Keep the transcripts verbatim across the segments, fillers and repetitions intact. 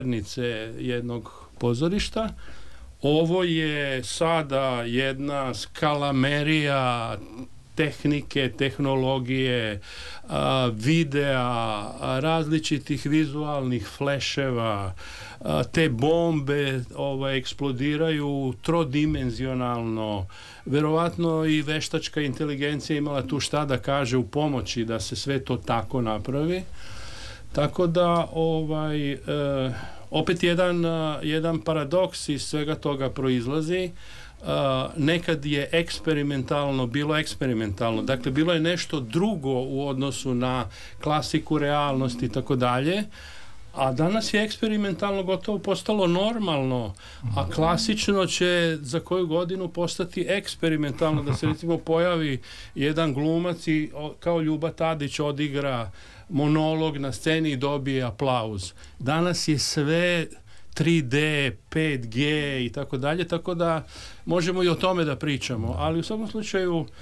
jednog pozorišta. Ovo je sada jedna skalamerija tehnike, tehnologije, a, videa, a, različitih vizualnih fleševa, a, te bombe ovaj, eksplodiraju trodimenzionalno. Verovatno i veštačka inteligencija imala tu šta da kaže u pomoći da se sve to tako napravi. Tako da ovaj, e, opet jedan, jedan paradoks iz svega toga proizlazi. Uh, nekad je eksperimentalno bilo eksperimentalno, dakle bilo je nešto drugo u odnosu na klasiku, realnosti i tako dalje, a danas je eksperimentalno gotovo postalo normalno, a klasično će za koju godinu postati eksperimentalno, da se recimo pojavi jedan glumac i kao Ljuba Tadić odigra monolog na sceni i dobije aplauz. Danas je sve tri D, pet G i tako dalje, tako da možemo i o tome da pričamo, ali u svakom slučaju uh,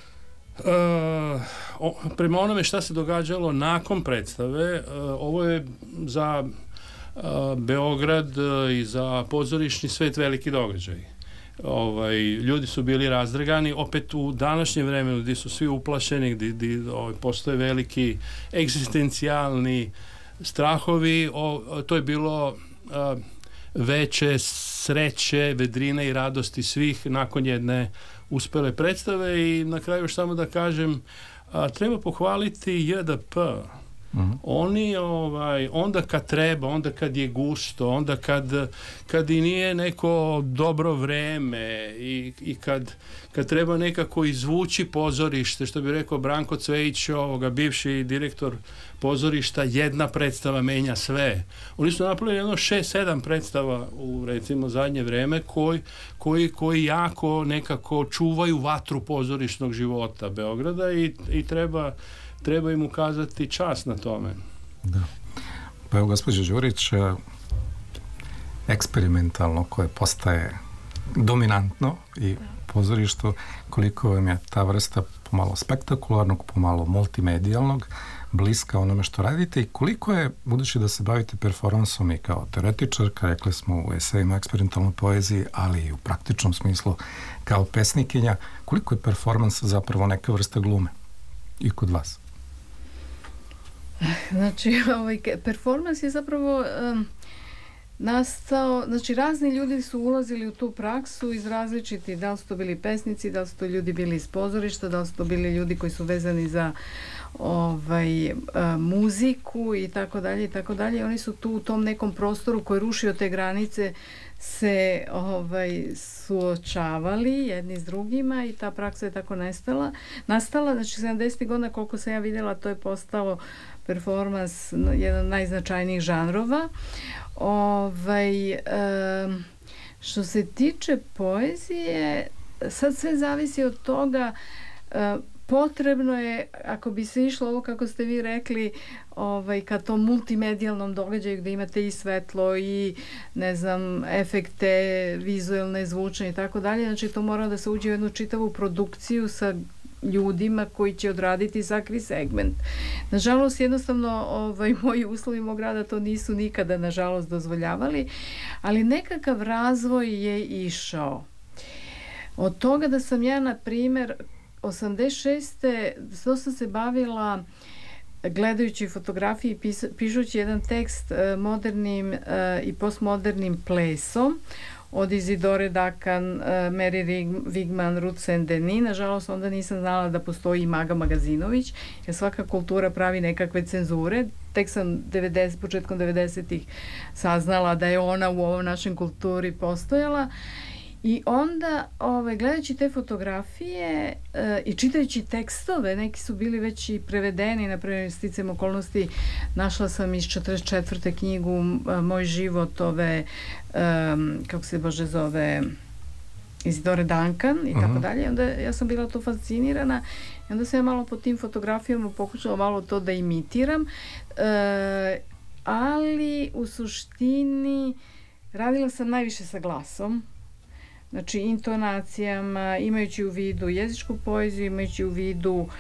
o, prema onome šta se događalo nakon predstave, uh, ovo je za uh, Beograd uh, i za pozorišni svet veliki događaj. Ovaj, ljudi su bili razdrgani, opet u današnjem vremenu gdje su svi uplašeni, gdje, gdje ovaj, postoje veliki egzistencijalni strahovi, o, to je bilo Uh, veće sreće, vedrine i radosti svih nakon jedne uspele predstave. I na kraju još samo da kažem, uh, treba pohvaliti J D P. Mm-hmm. Oni ovaj, onda kad treba, onda kad je gusto, onda kad, kad i nije neko dobro vreme i, i kad, kad treba nekako izvući pozorište, što bi rekao Branko Cvejić, ovoga, bivši direktor pozorišta, jedna predstava menja sve. Oni su napravili jedno šest sedam predstava u recimo zadnje vreme koji, koji, koji jako nekako čuvaju vatru pozorišnog života Beograda i, i treba treba im ukazati čast na tome. Da. Pa evo, gospođo Đurić, eksperimentalno koje postaje dominantno i pozorištu, koliko vam je ta vrsta pomalo spektakularnog, pomalo multimedijalnog, bliska onome što radite i koliko je, budući da se bavite performansom i kao teoretičarka, rekli smo u esejima eksperimentalnoj poeziji, ali i u praktičnom smislu kao pesnikinja, koliko je performans zapravo neka vrsta glume i kod vas? Znači, ovaj, performans je zapravo um, nastao, znači razni ljudi su ulazili u tu praksu iz različitih, da li su to bili pesnici, da li su to ljudi bili iz pozorišta, da li su to bili ljudi koji su vezani za ovaj, uh, muziku i tako dalje i tako dalje. Oni su tu u tom nekom prostoru koji je rušio te granice se ovaj, suočavali jedni s drugima i ta praksa je tako nastala. Nastala, znači sedamdesetih godina, koliko sam ja vidjela, to je postalo performans, jedan od najznačajnijih žanrova. Ovaj, um, što se tiče poezije, sad sve zavisi od toga, uh, potrebno je, ako bi se išlo ovo kako ste vi rekli, ovaj, ka tom multimedijalnom događaju gdje imate i svetlo i ne znam, efekte vizualne, zvučne i tako dalje, znači to mora da se uđe u jednu čitavu produkciju sa ljudima koji će odraditi svaki segment. Nažalost, jednostavno ovaj, moji uslovi mog rada to nisu nikada nažalost dozvoljavali, ali nekakav razvoj je išao. Od toga da sam ja, na primjer, osamdeset šeste to sam se bavila gledajući fotografije i pišući jedan tekst uh, modernim uh, i postmodernim plesom od Izidore Dakan, uh, Mary Wigman, Ruth Saint-Denis. Nažalost, onda nisam znala da postoji i Maga Magazinović, jer svaka kultura pravi nekakve cenzure. Tek sam devedeset, početkom devedesetih saznala da je ona u ovom našem kulturi postojala. I onda, ovaj, gledajući te fotografije e, i čitajući tekstove, neki su bili već i prevedeni, na primjer, sticajem okolnosti, našla sam iz četrdeset četvrte knjigu e, Moj život, ove, e, kako se Bože zove, Izidore Duncan i tako dalje. Onda ja sam bila to fascinirana i onda sam ja malo po tim fotografijama pokušala malo to da imitiram, e, ali u suštini radila sam najviše sa glasom. Znači, intonacijama, imajući u vidu jezičku poeziju, imajući u vidu uh,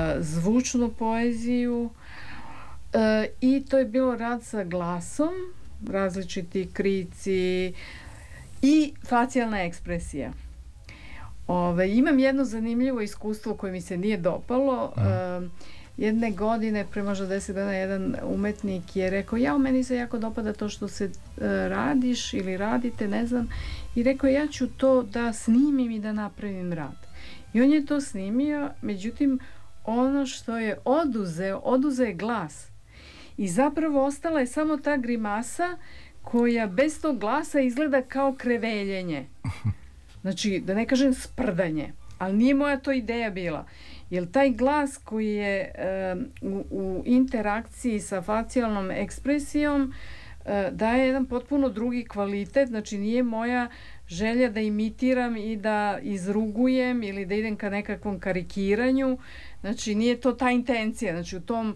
zvučnu poeziju uh, i to je bilo rad sa glasom različiti krici i facijalna ekspresija. Ove, imam jedno zanimljivo iskustvo koje mi se nije dopalo. Mm. E, jedne godine, pre možda deset dana, jedan umetnik je rekao, ja, u meni se jako dopada to što se e, radiš ili radite, ne znam, i rekao, ja ću to da snimim i da napravim rad. I on je to snimio, međutim, ono što je oduzeo, oduzeo je glas. I zapravo ostala je samo ta grimasa koja bez tog glasa izgleda kao kreveljenje. Znači, da ne kažem sprdanje, ali nije moja to ideja bila. Jer taj glas koji je um, u, u interakciji sa facijalnom ekspresijom uh, daje jedan potpuno drugi kvalitet, znači nije moja želja da imitiram i da izrugujem ili da idem ka nekakvom karikiranju, znači nije to ta intencija, znači u tom.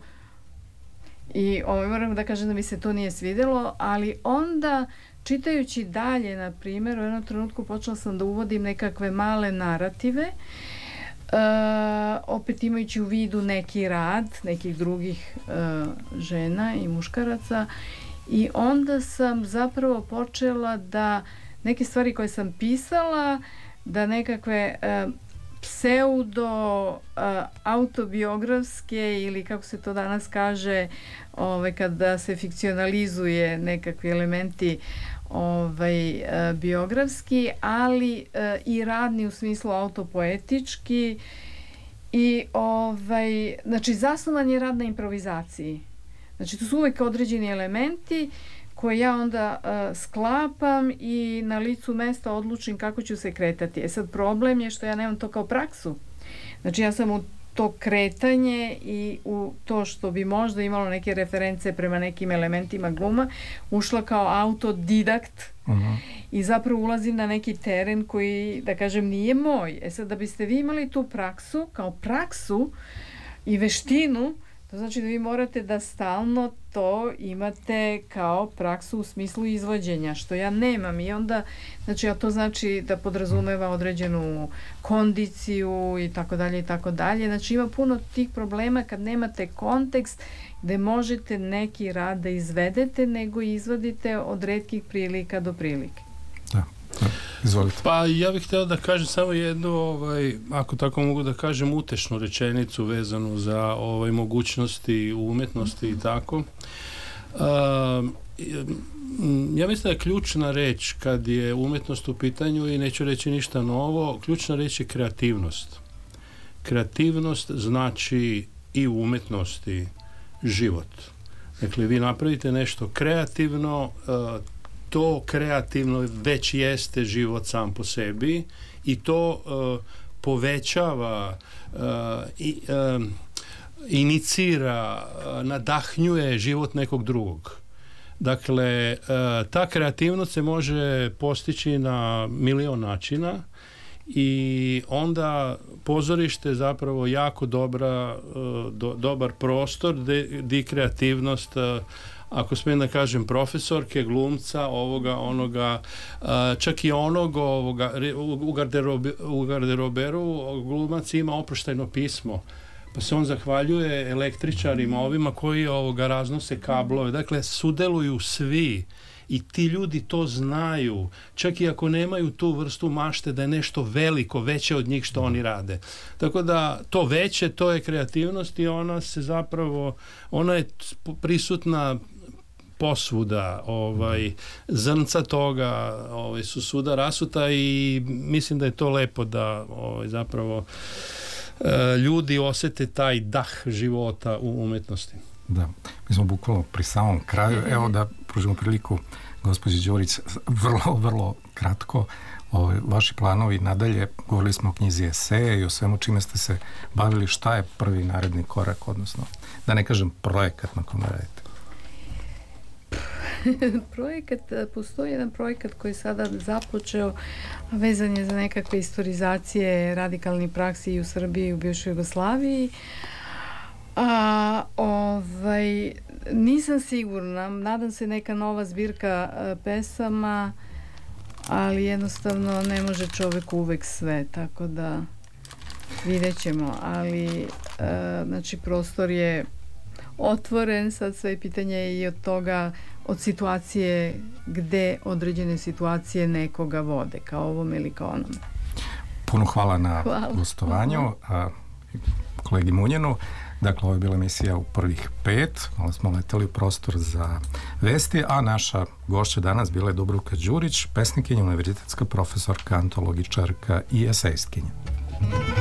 I ovaj, moram da kažem da mi se to nije svidjelo, ali onda čitajući dalje, na primjer, u jednom trenutku počela sam da uvodim nekakve male narative, uh, opet imajući u vidu neki rad nekih drugih uh, žena i muškaraca, i onda sam zapravo počela da neke stvari koje sam pisala, da nekakve uh, pseudo uh, autobiografske ili kako se to danas kaže, ovaj, kada se fikcionalizuje nekakvi elementi ovaj, uh, biografski, ali uh, i radni u smislu autopoetički, i ovaj, znači zasnovan je rad na improvizaciji. Znači to su uvijek određeni elementi koje ja onda uh, sklapam i na licu mesta odlučim kako ću se kretati. E sad, problem je što ja nemam to kao praksu. Znači ja sam u to kretanje i u to što bi možda imalo neke reference prema nekim elementima gluma ušla kao autodidakt. Uh-huh. I zapravo ulazim na neki teren koji, da kažem, nije moj. E sad, da biste vi imali tu praksu, kao praksu i veštinu, to znači da vi morate da stalno to imate kao praksu u smislu izvođenja, što ja nemam. I onda, znači, a to znači da podrazumeva određenu kondiciju i tako dalje i tako dalje. Znači, ima puno tih problema kad nemate kontekst gde možete neki rad da izvedete, nego izvodite od retkih prilika do prilike. Da, da. Izvolite. Pa ja bih htio da kažem samo jednu, ovaj, ako tako mogu da kažem, utešnu rečenicu vezanu za ovaj, mogućnosti umetnosti i tako. Uh, ja mislim da je ključna reč kad je umetnost u pitanju, i neću reći ništa novo, ključna reč je kreativnost. Kreativnost znači i u umetnosti život. Dakle, vi napravite nešto kreativno, uh, to kreativno već jeste život sam po sebi, i to uh, povećava, uh, i, uh, inicira, uh, nadahnjuje život nekog drugog. Dakle, uh, ta kreativnost se može postići na milion načina, i onda pozorište zapravo jako dobra, uh, do, dobar prostor di kreativnost, uh, ako smijem da kažem, profesorke, glumca, ovoga, onoga, čak i onog ovoga, u, garderobe, u garderoberu glumac ima oproštajno pismo, pa se on zahvaljuje električarima, ovima koji ovoga raznose kablove. Dakle, sudeluju svi i ti ljudi to znaju, čak i ako nemaju tu vrstu mašte da je nešto veliko, veće od njih što oni rade. Tako da to veće, to je kreativnost, i ona se zapravo, ona je prisutna posvuda, ovaj, zrnca toga ovaj, su svuda rasuta, i mislim da je to lepo da ovaj, zapravo e, ljudi osete taj dah života u umetnosti. Da, mi smo bukvalno pri samom kraju. Evo da pružimo priliku gospođi Đurić, vrlo, vrlo kratko, ovaj, vaši planovi nadalje. Govorili smo o knjizi eseje i o svemu čime ste se bavili. Šta je prvi naredni korak, odnosno, da ne kažem projekat na kome radite? Projekat, postoji jedan projekat koji je sada započeo, vezan je za nekakve istorizacije radikalnih praksi i u Srbiji i u bivšoj Jugoslaviji. A, ovaj, nisam sigurna, nadam se neka nova zbirka a, pesama, ali jednostavno ne može čovjek uvek sve, tako da vidjet ćemo, ali a, znači prostor je otvoren, sad sve pitanje i od toga od situacije gde određene situacije nekoga vode, kao ovom ili kao onome. Puno hvala na hvala. gostovanju, a, kolegi Munjenu. Dakle, ovo je bila emisija u prvih pet, malo smo leteli u prostor za vesti, a naša gošća danas bila je Dubravka Đurić, pesnikinja, univerzitetska profesorka, antologičarka i esejstkinja.